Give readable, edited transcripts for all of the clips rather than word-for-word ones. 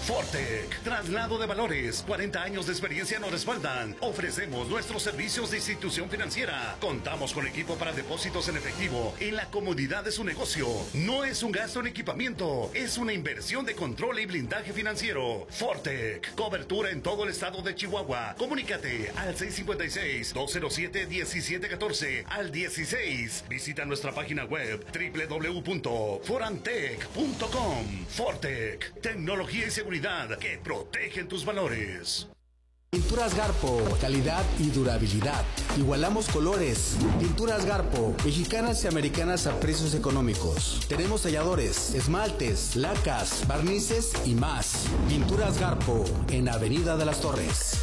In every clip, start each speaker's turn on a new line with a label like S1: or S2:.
S1: Fortec, traslado de valores, 40 años de experiencia nos respaldan. Ofrecemos nuestros servicios de institución financiera. Contamos con equipo para depósitos en efectivo en la comodidad de su negocio. No es un gasto en equipamiento, es una inversión de control y blindaje financiero. Fortec, cobertura en todo el estado de Chihuahua. Comunícate al 656-207-1714 al 16. Visita nuestra página web www.forantec.com. Fortec, tecnología y seguridad que protegen tus valores.
S2: Pinturas Garpo, calidad y durabilidad. Igualamos colores. Pinturas Garpo, mexicanas y americanas a precios económicos. Tenemos talladores, esmaltes, lacas, barnices y más. Pinturas Garpo, en Avenida de las Torres.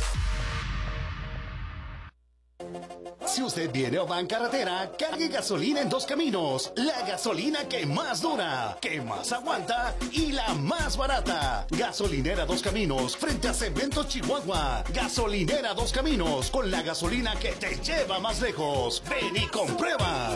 S1: Si usted viene o va en carretera, cargue gasolina en Dos Caminos. La gasolina que más dura, que más aguanta y la más barata. Gasolinera Dos Caminos, frente a Cemento Chihuahua. Gasolinera Dos Caminos, con la gasolina que te lleva más lejos. Ven y comprueba.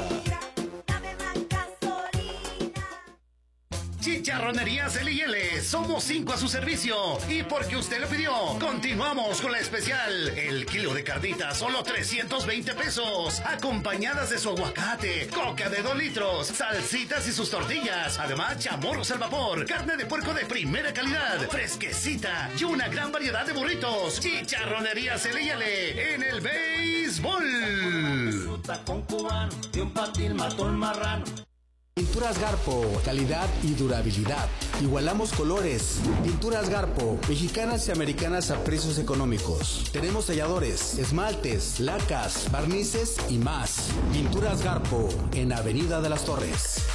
S1: Chicharronerías L&L, somos 5 a su servicio. Y porque usted lo pidió, continuamos con la especial. El kilo de carnitas, solo 320 pesos. Acompañadas de su aguacate, coca de 2 litros, salsitas y sus tortillas. Además, chamorros al vapor, carne de puerco de primera calidad, fresquecita y una gran variedad de burritos. Chicharronerías L&L, en el béisbol.
S3: Con cubano y un patil matón marrano.
S2: Pinturas Garpo, calidad y durabilidad. Igualamos colores. Pinturas Garpo, mexicanas y americanas a precios económicos. Tenemos talladores, esmaltes, lacas, barnices y más. Pinturas Garpo, en Avenida de las Torres.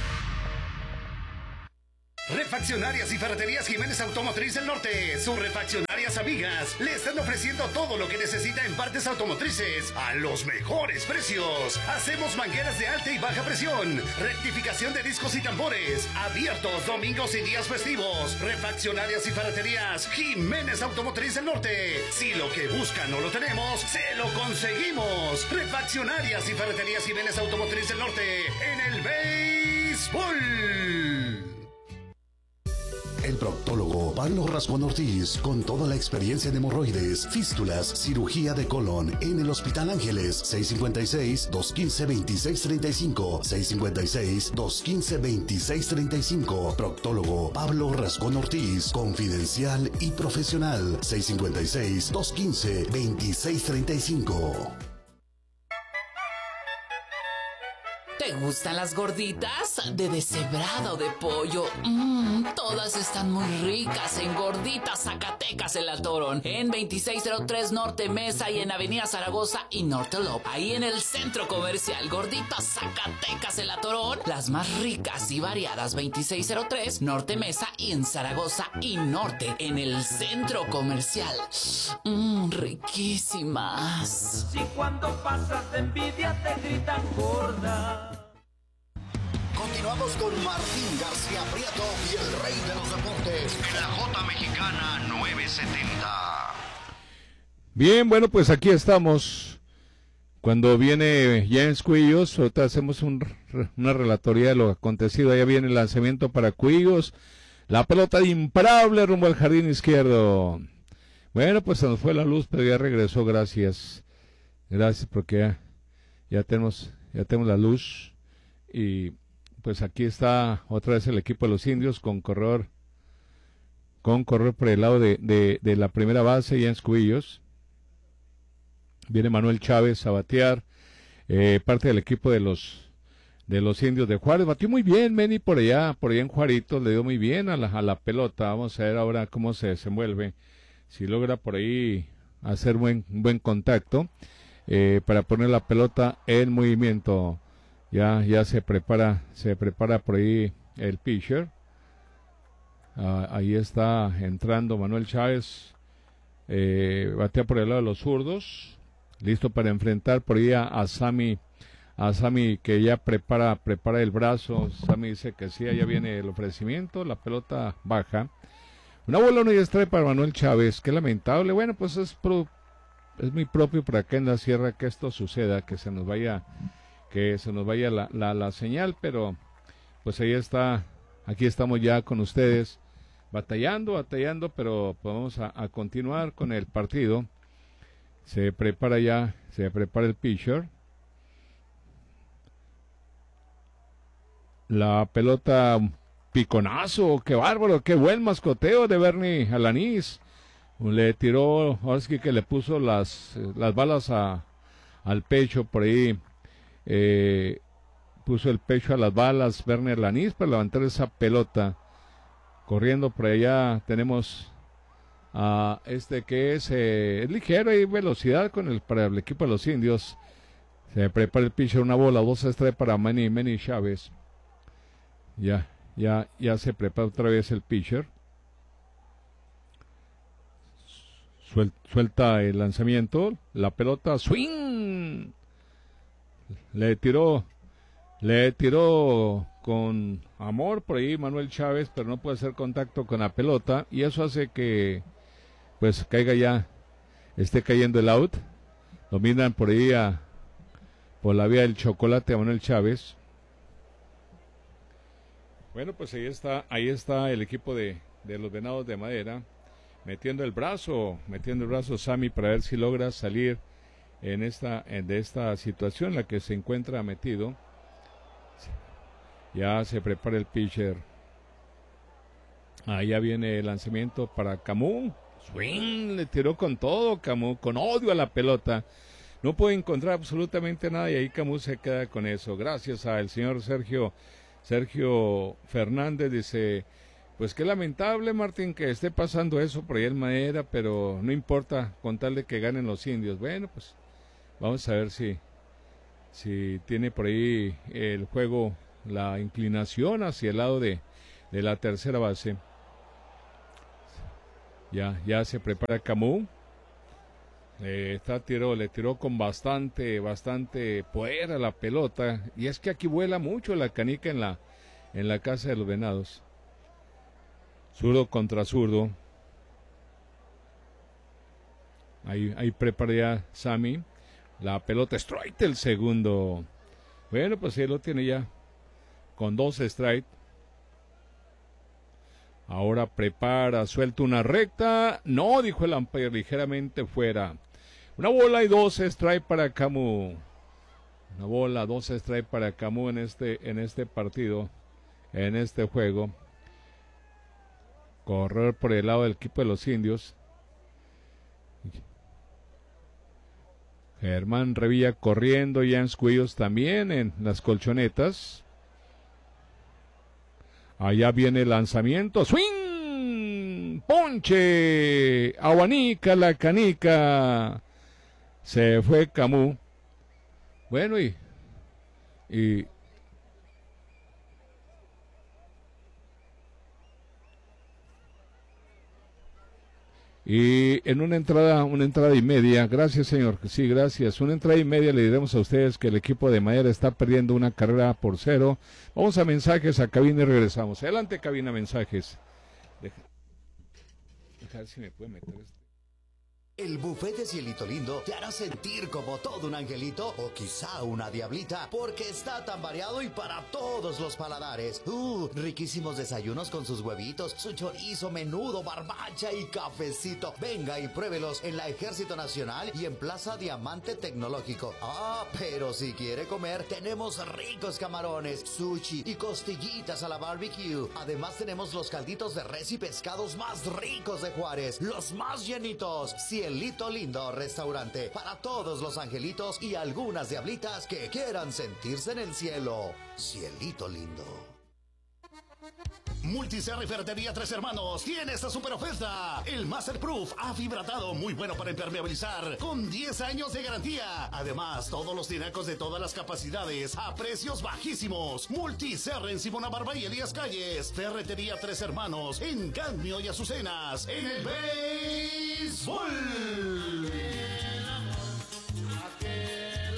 S1: Refaccionarias y ferreterías Jiménez Automotriz del Norte, sus refaccionarias amigas, le están ofreciendo todo lo que necesita en partes automotrices a los mejores precios. Hacemos mangueras de alta y baja presión, rectificación de discos y tambores, abiertos domingos y días festivos. Refaccionarias y ferreterías Jiménez Automotriz del Norte. Si lo que buscan no lo tenemos, se lo conseguimos. Refaccionarias y ferreterías Jiménez Automotriz del Norte, en el béisbol.
S4: El proctólogo Pablo Rascón Ortiz, con toda la experiencia en hemorroides, fístulas, cirugía de colon, en el Hospital Ángeles, 656-215-2635, 656-215-2635. Proctólogo Pablo Rascón Ortiz, confidencial y profesional, 656-215-2635.
S5: ¿Te gustan las gorditas? De deshebrada o de pollo. Todas están muy ricas en Gorditas Zacatecas El Atorón. En 2603 Norte Mesa y en Avenida Zaragoza y Norte Lop. Ahí en el centro comercial. Gorditas Zacatecas El Atorón. Las más ricas y variadas. 2603 Norte Mesa y en Zaragoza y Norte. En el centro comercial. Riquísimas.
S3: Si cuando pasas de envidia te gritan gorda.
S4: Continuamos con Martín García Prieto y el rey de los deportes en la J Mexicana 970.
S6: Bien, bueno, pues aquí estamos. Cuando viene James Cuillos, ahorita hacemos una relatoría de lo acontecido. Allá viene el lanzamiento para Cuillos. La pelota imparable rumbo al jardín izquierdo. Bueno, pues se nos fue la luz, pero ya regresó, gracias. Gracias porque ya tenemos la luz. Y pues aquí está otra vez el equipo de los Indios con corredor por el lado de la primera base, Jens Cuillos. Viene Manuel Chávez a batear, parte del equipo de los Indios de Juárez. Batió muy bien Manny por allá en Juarito, le dio muy bien a la pelota. Vamos a ver ahora cómo se desenvuelve, si logra por ahí hacer buen contacto, para poner la pelota en movimiento. Ya se prepara por ahí el pitcher. Ahí está entrando Manuel Chávez, batea por el lado de los zurdos, listo para enfrentar por ahí a Sammy, que ya prepara el brazo. Sammy dice que sí, ya viene el ofrecimiento, la pelota baja. Una bola, una y extrae para Manuel Chávez, qué lamentable. Bueno, pues es muy propio para acá en la sierra que esto suceda, que se nos vaya la señal, pero pues ahí está, aquí estamos ya con ustedes batallando, pero pues vamos a continuar con el partido. Se prepara el pitcher. La pelota, piconazo, qué bárbaro, qué buen mascoteo de Bernie Alanís. Le tiró, ahora sí que le puso las balas al pecho por ahí. Puso el pecho a las balas Bernie Alanís para levantar esa pelota. Corriendo por allá tenemos a que es ligero y velocidad para el equipo de los indios. Se prepara el pitcher, una bola, 2 strikes para Manny Chávez. Ya se prepara otra vez el pitcher. Suelta el lanzamiento, la pelota, swing. Le tiró con amor por ahí Manuel Chávez, pero no puede hacer contacto con la pelota y eso hace que pues esté cayendo el out. Dominan por ahí por la vía del chocolate a Manuel Chávez. Bueno, pues ahí está el equipo de los Venados de Madera, metiendo el brazo Sammy para ver si logra salir de esta situación en la que se encuentra metido. Ya se prepara el pitcher. Ahí ya viene el lanzamiento para Camus. Swing, le tiró con todo Camus, con odio a la pelota. No puede encontrar absolutamente nada y ahí Camus se queda con eso. Gracias al señor Sergio Fernández, dice, pues qué lamentable, Martín, que esté pasando eso por ahí en Madera, pero no importa, con tal de que ganen los indios. Bueno, pues vamos a ver si tiene por ahí el juego la inclinación hacia el lado de la tercera base. Ya se prepara Camus. Le tiró con bastante poder a la pelota, y es que aquí vuela mucho la canica en la casa de los Venados. Zurdo contra zurdo. Ahí prepara ya Sammy. La pelota, strike el segundo. Bueno, pues él lo tiene ya con 2 strikes. Ahora suelta una recta. No, dijo el umpire, ligeramente fuera. Una bola y 2 strikes para Camus. Una bola, 2 strikes para Camus en este partido, en este juego. Correr por el lado del equipo de los indios. Germán Revilla corriendo, Jans Cuellos también en las colchonetas. Allá viene el lanzamiento, swing, ponche, abanica la canica. Se fue Camus. Bueno, y en una entrada y media, gracias señor, sí, gracias, una entrada y media le diremos a ustedes que el equipo de Madera está perdiendo una carrera por 0. Vamos a mensajes, a cabina y regresamos. Adelante, cabina, mensajes. Deja ver si me puede meter esto.
S7: El buffet de Cielito Lindo te hará sentir como todo un angelito o quizá una diablita, porque está tan variado y para todos los paladares. Riquísimos desayunos con sus huevitos, su chorizo, menudo, barbacha y cafecito. Venga y pruébelos en la Ejército Nacional y en Plaza Diamante Tecnológico. Pero si quiere comer, tenemos ricos camarones, sushi y costillitas a la barbecue. Además tenemos los calditos de res y pescados más ricos de Juárez, los más llenitos. Cielito Lindo Restaurante, para todos los angelitos y algunas diablitas que quieran sentirse en el cielo. Cielito Lindo.
S1: Multiserra y Ferretería Tres Hermanos tiene esta super oferta. El Masterproof afibratado, muy bueno para impermeabilizar, con 10 años de garantía. Además, todos los tinacos de todas las capacidades a precios bajísimos. Multiserra en Simona Barba y Elías Calles. Ferretería Tres Hermanos en Cadmio y Azucenas. En el béisbol.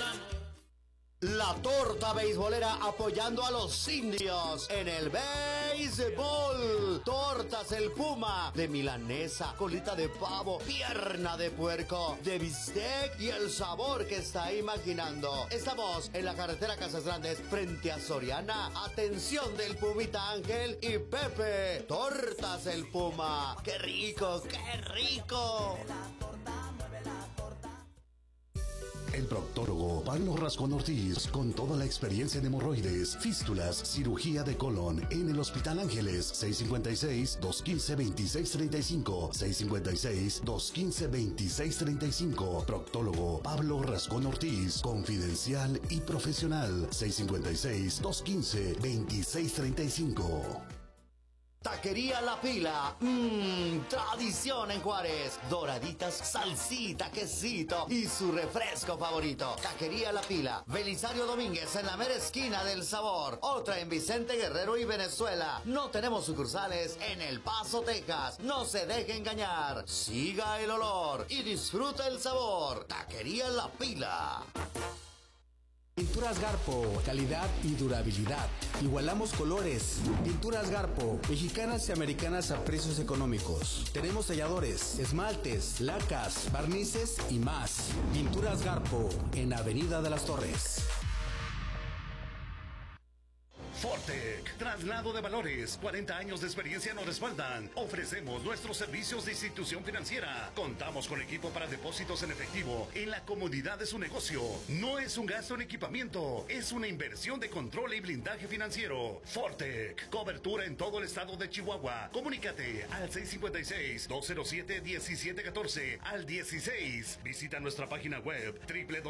S7: La torta beisbolera apoyando a los indios en el béisbol. béisbol, tortas El Puma, de milanesa, colita de pavo, pierna de puerco, de bistec y el sabor que está imaginando. Estamos en la carretera Casas Grandes frente a Soriana. Atención del Pumita Ángel y Pepe. Tortas El Puma. ¡Qué rico, qué rico!
S4: El proctólogo Pablo Rascón Ortiz, con toda la experiencia en hemorroides, fístulas, cirugía de colon en el Hospital Ángeles. 656-215-2635. 656-215-2635. Proctólogo Pablo Rascón Ortiz, confidencial y profesional. 656-215-2635.
S7: Taquería La Pila, tradición en Juárez. Doraditas, salsita, quesito y su refresco favorito. Taquería La Pila, Belisario Domínguez en la mera esquina del sabor. Otra en Vicente Guerrero y Venezuela. No tenemos sucursales en El Paso, Texas. No se deje engañar. Siga el olor y disfruta el sabor. Taquería La Pila.
S2: Pinturas Garpo, calidad y durabilidad. Igualamos colores. Pinturas Garpo, mexicanas y americanas a precios económicos. Tenemos talladores, esmaltes, lacas, barnices y más. Pinturas Garpo, en Avenida de las Torres.
S1: Fortec, traslado de valores, 40 años de experiencia nos respaldan. Ofrecemos nuestros servicios de institución financiera. Contamos con equipo para depósitos en efectivo en la comodidad de su negocio. No es un gasto en equipamiento, es una inversión de control y blindaje financiero. Fortec, cobertura en todo el estado de Chihuahua. Comunícate al 656-207-1714 al 16. Visita nuestra página web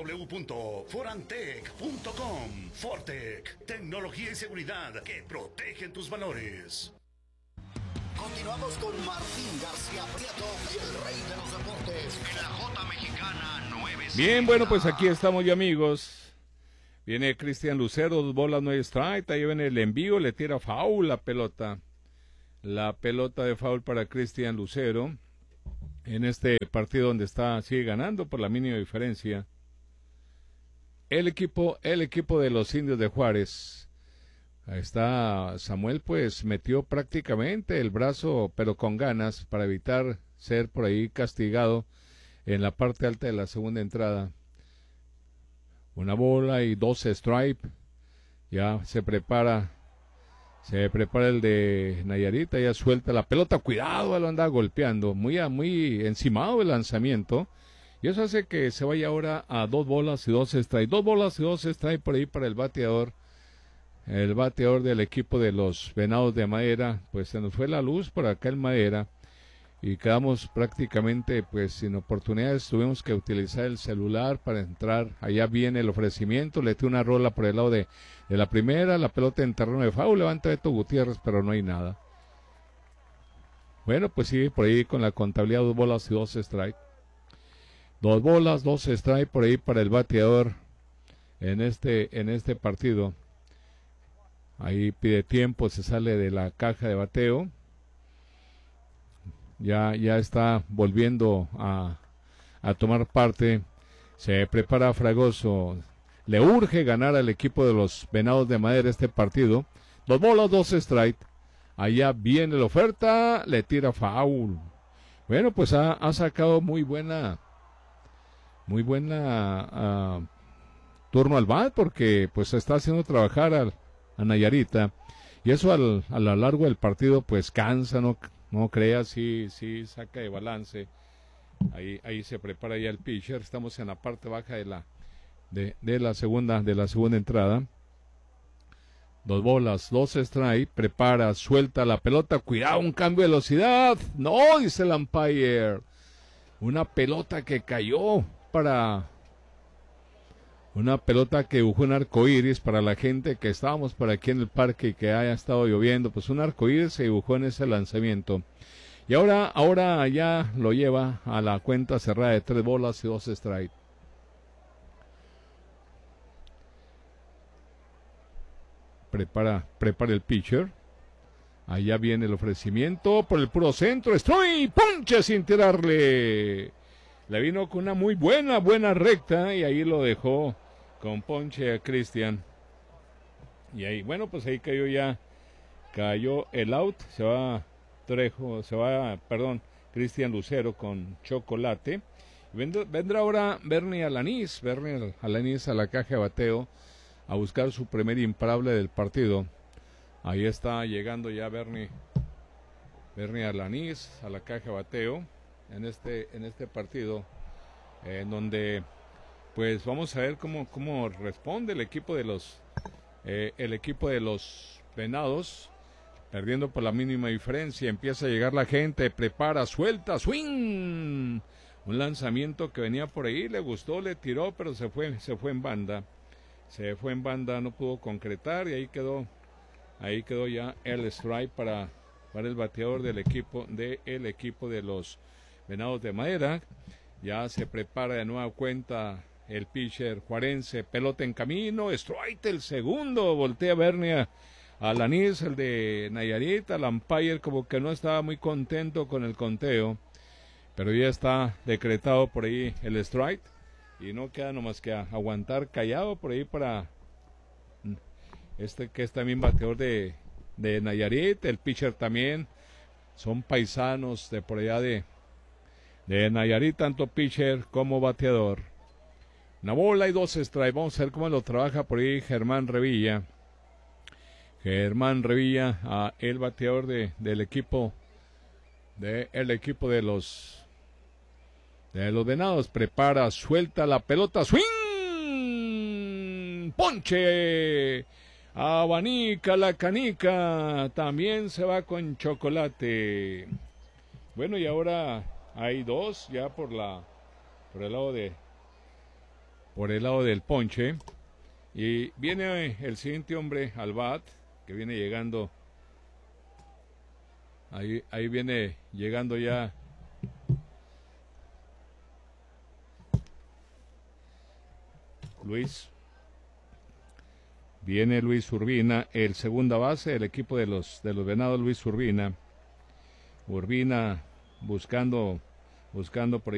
S1: www.forantec.com. Fortec, tecnología y seguridad que protegen tus valores.
S7: Continuamos con Martín García Prieto y el rey de los deportes en la J Mexicana 9.
S6: Bien, bueno, pues aquí estamos ya, amigos. Viene Cristian Lucero, 2 bolas, no hay strike. Ahí viene el envío, le tira foul la pelota. La pelota de foul para Cristian Lucero. En este partido donde sigue ganando por la mínima diferencia. El equipo de los Indios de Juárez. Ahí está Samuel, pues metió prácticamente el brazo, pero con ganas, para evitar ser por ahí castigado en la parte alta de la segunda entrada. Una bola y 2 strike. Ya se prepara el de Nayarita, ya suelta la pelota. Cuidado, lo anda golpeando, muy encimado el lanzamiento. Y eso hace que se vaya ahora a 2 bolas y 2 strike. 2 bolas y 2 strike por ahí para el bateador. El bateador del equipo de los Venados de Madera. Pues se nos fue la luz por acá en Madera y quedamos prácticamente pues sin oportunidades. Tuvimos que utilizar el celular para entrar. Allá viene el ofrecimiento, le dio una rola por el lado de la primera, la pelota en terreno de foul, levanta Beto Gutiérrez, pero no hay nada. Bueno, pues sí, por ahí con la contabilidad 2 bolas y 2 strike. 2 bolas, 2 strike por ahí para el bateador en este partido. Ahí pide tiempo, se sale de la caja de bateo. Ya está volviendo a tomar parte. Se prepara Fragoso. Le urge ganar al equipo de los Venados de Madera este partido. 2 bolas, 2 strike. Allá viene la oferta, le tira foul. Bueno, pues ha sacado muy buena turno al bat, porque pues está haciendo trabajar a Nayarita, y eso a lo largo del partido pues cansa, no creas, sí saca de balance. Ahí se prepara ya el pitcher. Estamos en la parte baja de la segunda entrada. 2 bolas, 2 strike, prepara, suelta la pelota, cuidado, un cambio de velocidad, no, dice el umpire, una pelota que cayó una pelota que dibujó un arcoíris para la gente que estábamos por aquí en el parque y que haya estado lloviendo. Pues un arcoíris se dibujó en ese lanzamiento. Y ahora ya lo lleva a la cuenta cerrada de 3 bolas y 2 strike. Prepara el pitcher. Allá viene el ofrecimiento por el puro centro. Estoy ponche sin tirarle. Le vino con una muy buena recta y ahí lo dejó con ponche a Cristian. Y ahí, bueno, pues ahí cayó ya cayó el out, Cristian Lucero con Chocolate. Vendrá ahora Bernie Alanís a la caja de bateo a buscar su primer imparable del partido. Ahí está llegando ya Bernie Alanís a la caja de bateo en este partido, en donde pues vamos a ver cómo responde el equipo de los Venados, perdiendo por la mínima diferencia. Empieza a llegar la gente, prepara, suelta, swing, un lanzamiento que venía por ahí, le gustó, le tiró, pero se fue en banda, no pudo concretar, y ahí quedó ya el strike para el bateador del equipo de los Venados de Madera. Ya se prepara de nueva cuenta el pitcher juarense, pelota en camino, strike el segundo, voltea Bernie Alanís, el de Nayarit. Al umpire como que no estaba muy contento con el conteo, pero ya está decretado por ahí el strike, y no queda nomás que aguantar callado por ahí para que es también bateador de Nayarit. El pitcher también, son paisanos de por allá de Nayarit, tanto pitcher como bateador. Una bola y 2 strikes. Vamos a ver cómo lo trabaja por ahí Germán Revilla, el bateador del equipo de los Venados. Prepara, suelta la pelota, swing, ponche, abanica la canica, también se va con Chocolate. Bueno, y ahora hay 2 ya por el lado del ponche, y viene el siguiente hombre al bat, que viene llegando. Ahí viene llegando ya Luis. Viene Luis Urbina, el segunda base del equipo de los Venados. Luis Urbina buscando por ahí